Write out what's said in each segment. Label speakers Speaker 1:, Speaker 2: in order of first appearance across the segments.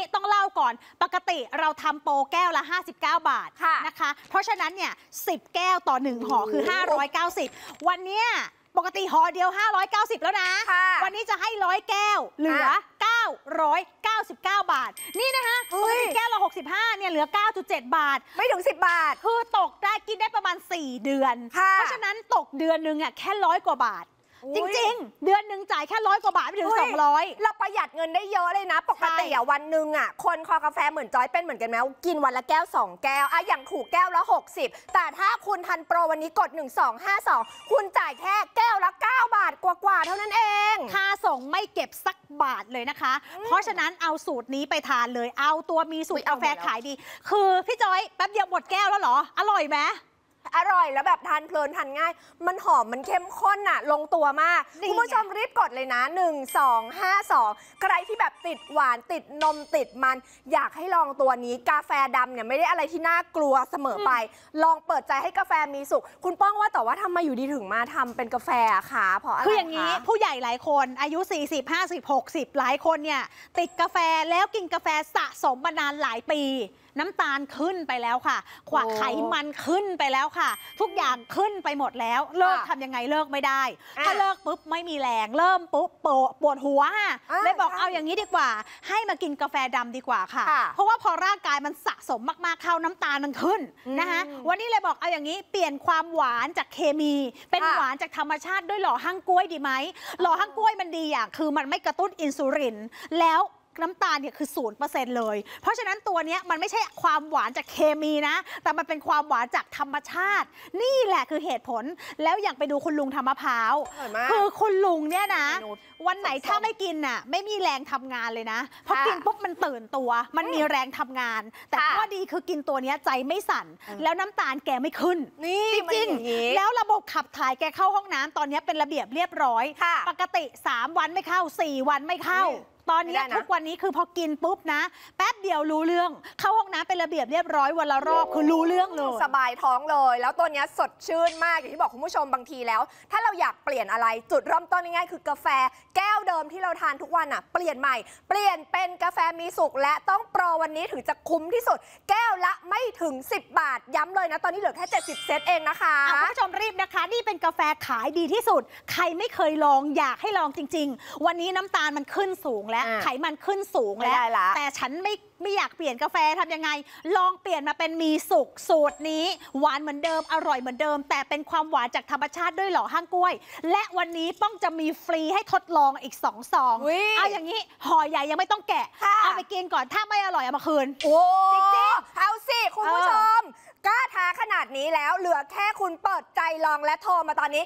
Speaker 1: ต้องเล่าก่อนปกติเราทำโปรแก้วละ59 บาทนะคะเพราะฉะนั้นเนี่ย10 แก้วต่อ1ห่อคือ590วันเนี้ยปกติห่อเดียว590แล้วนะวันนี้จะให้100 แก้วเหลือ999 บาทนี่นะคะปกติแก้วละ65เนี่ยเหลือ 9.7 บาทไม่ถึง10 บาทคือตกได้กินได้ประมาณ4 เดือนเพราะฉะนั้นตกเดือนนึงอ่ะแค่100 กว่าบาทจริงๆเดือนหนึ่งจ่ายแค่100 กว่าบาทไม่ถึง200
Speaker 2: เราประหยัดเงินได้เยอะเลยนะปกติวันหนึ่งคนคอกาแฟเหมือนจอยเป็นเหมือนกันไหมกินวันละแก้ว2 แก้วอย่างถูกแก้วละ60แต่ถ้าคุณทันโปรวันนี้กด1252คุณจ่ายแค่แก้วละ9 บาทกว่าเท่านั้นเอง
Speaker 1: ค่าส่งไม่เก็บสักบาทเลยนะคะเพราะฉะนั้นเอาสูตรนี้ไปทานเลยเอาตัวมีสูตรกาแฟขายดีคือพี่จอยแป๊บเดียวหมดแก้วแล้วเหรออร่อยไหม
Speaker 2: อร่อยแล้วแบบทานเพลินทานง่ายมันหอมมันเข้มข้นลงตัวมากคุณผู้ชมรีบกดเลยนะ1252ใครที่แบบติดหวานติดนมติดมันอยากให้ลองตัวนี้กาแฟดำเนี่ยไม่ได้อะไรที่น่ากลัวเสมอไปลองเปิดใจให้กาแฟมีสุขคุณป้องว่าแต่ว่าทำไมอยู่ดีถึงมาทำเป็นกาแฟคะเพราะอะไร
Speaker 1: คืออย่างนี้ผู้ใหญ่หลายคนอายุ40 50 60หลายคนเนี่ยติดกาแฟแล้วกินกาแฟสะสมมานานหลายปีน้ำตาลขึ้นไปแล้วค่ะไขมันขึ้นไปแล้วค่ะทุกอย่างขึ้นไปหมดแล้วเลิกทำยังไงเลิกไม่ได้ถ้าเลิกปุ๊บไม่มีแรงเริ่มปุ๊บปวดหัวเลยบอกเอาอย่างนี้ดีกว่าให้มากินกาแฟดำดีกว่าค่ะเพราะว่าพอร่างกายมันสะสมมากๆเข้าน้ำตาลมันขึ้นนะคะวันนี้เลยบอกเอาอย่างนี้เปลี่ยนความหวานจากเคมีเป็นหวานจากธรรมชาติด้วยหล่อหั่งกล้วยดีไหมหล่อหั่งกล้วยมันดีอย่างคือมันไม่กระตุ้นอินซูลินแล้วน้ำตาลเนี่ยคือ0%เลยเพราะฉะนั้นตัวนี้มันไม่ใช่ความหวานจากเคมีนะแต่มันเป็นความหวานจากธรรมชาตินี่แหละคือเหตุผลแล้วอย่างไปดูคุณลุงทำมะพร้าวคือคุณลุงเนี่ยนะวันไหนถ้าไม่กินน่ะไม่มีแรงทำงานเลยนะพอกินปุ๊บมันตื่นตัวมันมีแรงทำงานแต่ข้อดีคือกินตัวนี้ใจไม่สั่นแล้วน้ำตาลแกไม่ขึ้นจริงๆแล้วระบบขับถ่ายแกเข้าห้องน้ำตอนนี้เป็นระเบียบเรียบร้อยปกติ3 วันไม่เข้า4 วันไม่เข้าตอนนี้ทุกวันนี้คือพอกินปุ๊บนะแป๊บเดียวรู้เรื่องเข้าห้องน้ำเป็นระเบียบเรียบร้อยวันละรอบคือรู้เรื่องเลย
Speaker 2: สบายท้องเลยแล้วตัวนี้สดชื่นมากอย่างที่บอกคุณผู้ชมบางทีแล้วถ้าเราอยากเปลี่ยนอะไรจุดเริ่มต้นง่ายๆคือกาแฟแก้วเดิมที่เราทานทุกวันเปลี่ยนใหม่เปลี่ยนเป็นกาแฟมีสุขและต้องโปรวันนี้ถึงจะคุ้มที่สุดแก้วละไม่ถึง10 บาทย้ำเลยนะตอนนี้เหลือแค่70 เซตเองนะคะ
Speaker 1: คุณผู้ชมรีบนะคะนี่เป็นกาแฟขายดีที่สุดใครไม่เคยลองอยากให้ลองจริงๆวันนี้น้ำตาลมันขึ้นสูงและไขมันขึ้นสูงแล้วแต่ฉันไม่อยากเปลี่ยนกาแฟทำยังไงลองเปลี่ยนมาเป็นมีสุขสูตรนี้หวานเหมือนเดิมอร่อยเหมือนเดิมแต่เป็นความหวานจากธรรมชาติด้วยหล่อหั่งกล้วยและวันนี้ป้องจะมีฟรีให้ทดลองอีก2 ซองเอาอย่างนี้ห่อใหญ่ยังไม่ต้องแกะเอาไปกินก่อนถ้าไม่อร่อยเอามาคืน
Speaker 2: โอ้จริงๆเอาสิคุณผู้ชมกล้าท้าขนาดนี้แล้วเหลือแค่คุณเปิดใจลองและโทรมาตอนนี้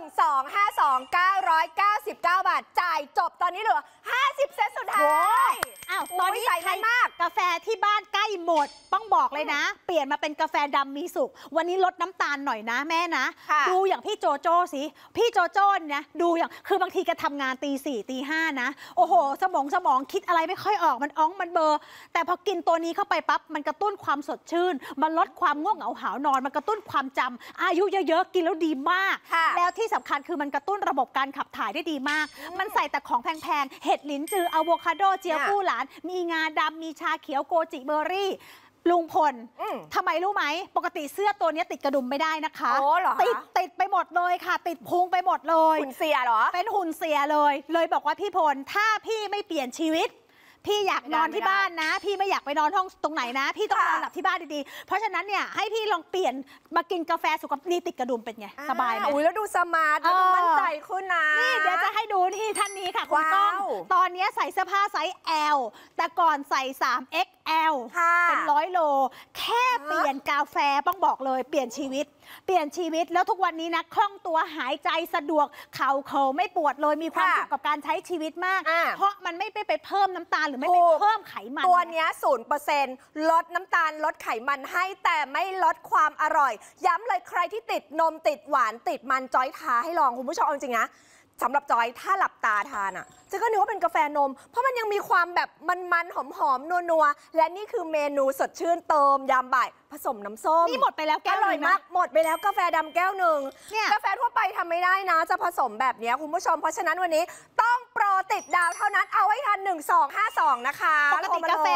Speaker 2: 1252 999 บาทจ่ายจบตอนนี้เหลือ50 เซตสุดท้าย
Speaker 1: ตอนนี้ใส่มากกาแฟที่บ้านใกล้หมดต้องบอกเลยนะเปลี่ยนมาเป็นกาแฟดำมีสุขวันนี้ลดน้ำตาลหน่อยนะแม่นะดูอย่างพี่โจโจ้สิพี่โจโจ้เนี่ยดูอย่างคือบางทีแกทำงานตี 4 ตี 5นะโอ้โหสมองคิดอะไรไม่ค่อยออกมันมันเบอร์แต่พอกินตัวนี้เข้าไปปั๊บมันกระตุ้นความสดชื่นมันลดความง่วงเหงาหาวนอนมันกระตุ้นความจำอายุเยอะๆกินแล้วดีมากแล้วที่สำคัญคือมันกระตุ้นระบบการขับถ่ายได้ดีมากมันใส่แต่ของแพงๆเห็ดหลินจืออะโวคาโดเจียวกู้หลานมีงาดำมีชาเขียวโกจิเบอร์รี่ลุงพลทำไมรู้ไหมปกติเสื้อตัวนี้ติดกระดุมไม่ได้นะคะติดไปหมดเลยค่ะติดพุงไปหมดเลย
Speaker 2: หุ่นเสียเหรอ
Speaker 1: เป็นหุ่นเสียเลยบอกว่าพี่พลถ้าพี่ไม่เปลี่ยนชีวิตพี่อยากนอนที่บ้านนะพี่ไม่อยากไปนอนห้องตรงไหนนะพี่ต้องนอนหลับที่บ้านดีๆเพราะฉะนั้นเนี่ยให้พี่ลองเปลี่ยนมากินกาแฟสุขภาพนี่ติดกระดุมเป็นไงสบายไหม
Speaker 2: แล้วดูสมาร์ทแล้วดูมั่นใจขึ้นนะ
Speaker 1: นี่เดี๋ยวจะให้ดูที่ท่านนี้ค่ะคุณก้องตอนนี้ใส่เสื้อผ้าไซส์ L แต่ก่อนใส่ 3XL เป็น100 โลแค่เปลี่ยนกาแฟต้องบอกเลยเปลี่ยนชีวิตแล้วทุกวันนี้นะคล่องตัวหายใจสะดวกเข่าไม่ปวดเลยมีความสุขกับการใช้ชีวิตมากเพราะมันไม่ไปเพิ่มน้ำตาลหรือไม่ไปเพิ่มไขมัน
Speaker 2: ตัวนี้0%ลดน้ำตาลลดไขมันให้แต่ไม่ลดความอร่อยย้ำเลยใครที่ติดนมติดหวานติดมันจอยท้าให้ลองคุณผู้ชมจริงๆนะสำหรับจอยถ้าหลับตาทานจะก็นึกว่าเป็นกาแฟนมเพราะมันยังมีความแบบมันหอมนัวและนี่คือเมนูสดชื่นเติมยามบ่ายผสมน้ำส้ม
Speaker 1: นี่หมดไปแล้วแก้ว
Speaker 2: อร่อยมากหมดไปแล้วกาแฟดำแก้วหนึ่งกาแฟทั่วไปทำไม่ได้นะจะผสมแบบนี้คุณผู้ชมเพราะฉะนั้นวันนี้ต้องโปรติดดาวเท่านั้นเอาไว้ทัน1252นะคะ
Speaker 1: ปกติกาแฟ